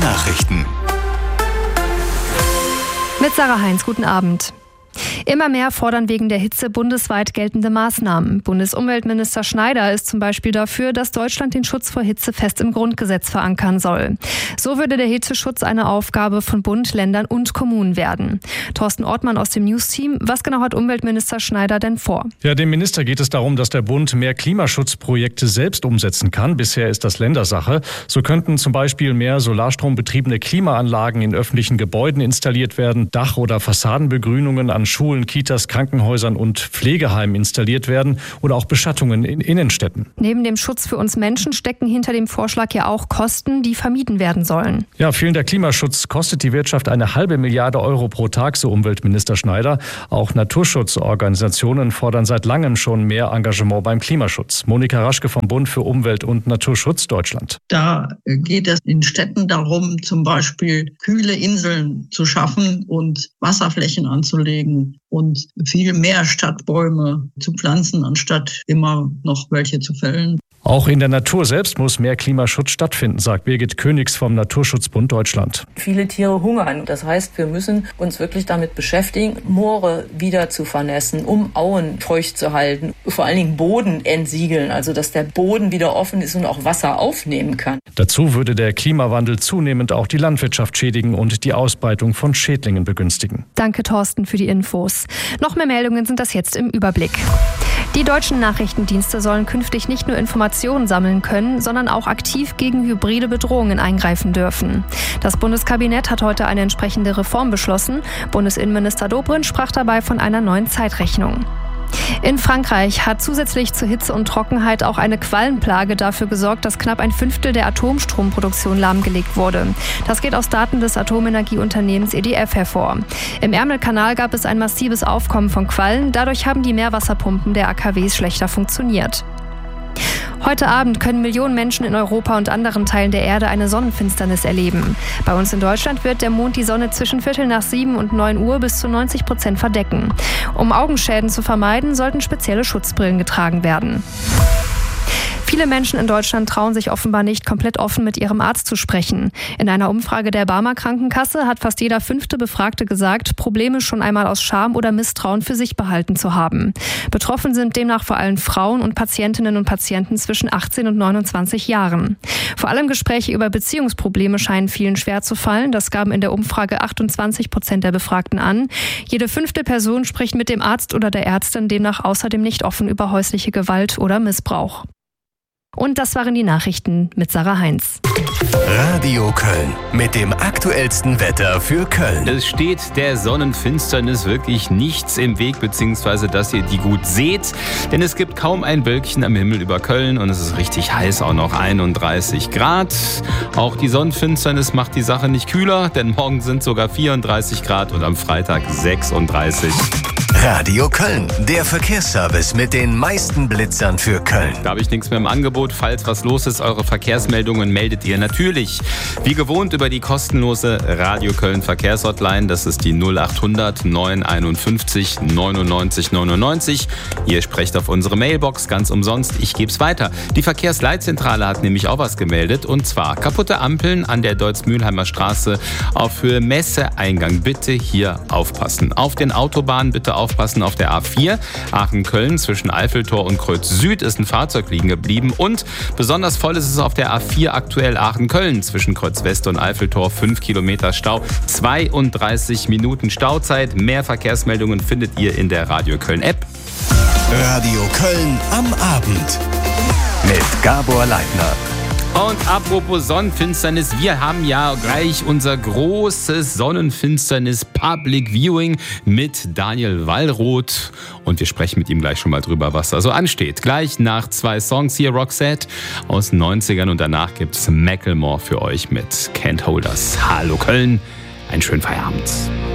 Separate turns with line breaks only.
Nachrichten.
Mit Sarah Heinz, guten Abend. Immer mehr fordern wegen der Hitze bundesweit geltende Maßnahmen. Bundesumweltminister Schneider ist zum Beispiel dafür, dass Deutschland den Schutz vor Hitze fest im Grundgesetz verankern soll. So würde der Hitzeschutz eine Aufgabe von Bund, Ländern und Kommunen werden. Thorsten Ortmann aus dem News-Team. Was genau hat Umweltminister Schneider denn vor?
Ja, dem Minister geht es darum, dass der Bund mehr Klimaschutzprojekte selbst umsetzen kann. Bisher ist das Ländersache. So könnten zum Beispiel mehr solarstrombetriebene Klimaanlagen in öffentlichen Gebäuden installiert werden, Dach- oder Fassadenbegrünungen an Schulen, Kitas, Krankenhäusern und Pflegeheimen installiert werden oder auch Beschattungen in Innenstädten.
Neben dem Schutz für uns Menschen stecken hinter dem Vorschlag ja auch Kosten, die vermieden werden sollen.
Ja, fehlender Klimaschutz kostet die Wirtschaft 1,5 Milliarde Euro pro Tag, so Umweltminister Schneider. Auch Naturschutzorganisationen fordern seit langem schon mehr Engagement beim Klimaschutz. Monika Raschke vom Bund für Umwelt und Naturschutz Deutschland.
Da geht es in Städten darum, zum Beispiel kühle Inseln zu schaffen und Wasserflächen anzulegen und viel mehr Stadtbäume zu pflanzen, anstatt immer noch welche zu fällen.
Auch in der Natur selbst muss mehr Klimaschutz stattfinden, sagt Birgit Königs vom Naturschutzbund Deutschland.
Viele Tiere hungern. Das heißt, wir müssen uns wirklich damit beschäftigen, Moore wieder zu vernässen, um Auen feucht zu halten. Vor allen Dingen Boden entsiegeln, also dass der Boden wieder offen ist und auch Wasser aufnehmen kann.
Dazu würde der Klimawandel zunehmend auch die Landwirtschaft schädigen und die Ausbreitung von Schädlingen begünstigen.
Danke, Thorsten, für die Infos. Noch mehr Meldungen sind das jetzt im Überblick. Die deutschen Nachrichtendienste sollen künftig nicht nur Informationen sammeln können, sondern auch aktiv gegen hybride Bedrohungen eingreifen dürfen. Das Bundeskabinett hat heute eine entsprechende Reform beschlossen. Bundesinnenminister Dobrindt sprach dabei von einer neuen Zeitrechnung. In Frankreich hat zusätzlich zu Hitze und Trockenheit auch eine Quallenplage dafür gesorgt, dass knapp 1/5 der Atomstromproduktion lahmgelegt wurde. Das geht aus Daten des Atomenergieunternehmens EDF hervor. Im Ärmelkanal gab es ein massives Aufkommen von Quallen. Dadurch haben die Meerwasserpumpen der AKWs schlechter funktioniert. Heute Abend können Millionen Menschen in Europa und anderen Teilen der Erde eine Sonnenfinsternis erleben. Bei uns in Deutschland wird der Mond die Sonne zwischen 7:15 und 9 Uhr bis zu 90% verdecken. Um Augenschäden zu vermeiden, sollten spezielle Schutzbrillen getragen werden. Viele Menschen in Deutschland trauen sich offenbar nicht, komplett offen mit ihrem Arzt zu sprechen. In einer Umfrage der Barmer Krankenkasse hat fast jeder 5. Befragte gesagt, Probleme schon einmal aus Scham oder Misstrauen für sich behalten zu haben. Betroffen sind demnach vor allem Frauen und Patientinnen und Patienten zwischen 18 und 29 Jahren. Vor allem Gespräche über Beziehungsprobleme scheinen vielen schwer zu fallen. Das gaben in der Umfrage 28% der Befragten an. Jede 5. Person spricht mit dem Arzt oder der Ärztin demnach außerdem nicht offen über häusliche Gewalt oder Missbrauch. Und das waren die Nachrichten mit Sarah Heinz.
Radio Köln mit dem aktuellsten Wetter für Köln.
Es steht der Sonnenfinsternis wirklich nichts im Weg, beziehungsweise dass ihr die gut seht. Denn es gibt kaum ein Wölkchen am Himmel über Köln und es ist richtig heiß, auch noch 31 Grad. Auch die Sonnenfinsternis macht die Sache nicht kühler, denn morgen sind sogar 34 Grad und am Freitag 36.
Radio Köln, der Verkehrsservice mit den meisten Blitzern für Köln.
Da habe ich nichts mehr im Angebot. Falls was los ist, eure Verkehrsmeldungen meldet ihr natürlich wie gewohnt über die kostenlose Radio Köln Verkehrshotline. Das ist die 0800 951 99 99. Ihr sprecht auf unsere Mailbox ganz umsonst. Ich gebe es weiter. Die Verkehrsleitzentrale hat nämlich auch was gemeldet. Und zwar kaputte Ampeln an der Deutz-Mühlheimer Straße auf Höhe Messeeingang. Bitte hier aufpassen. Auf den Autobahnen bitte aufpassen. Auf der A4 Aachen-Köln zwischen Eiffeltor und Kreuz Süd ist ein Fahrzeug liegen geblieben. Und besonders voll ist es auf der A4 aktuell Aachen-Köln zwischen Kreuz West und Eiffeltor. 5 Kilometer Stau, 32 Minuten Stauzeit. Mehr Verkehrsmeldungen findet ihr in der Radio Köln App.
Radio Köln am Abend mit Gabor Leitner.
Und apropos Sonnenfinsternis, wir haben ja gleich unser großes Sonnenfinsternis Public Viewing mit Daniel Wallroth. Und wir sprechen mit ihm gleich schon mal drüber, was da so ansteht. Gleich nach 2 Songs hier, Roxette aus den 90ern. Und danach gibt's Macklemore für euch mit Can't Hold Us. Hallo Köln, einen schönen Feierabend.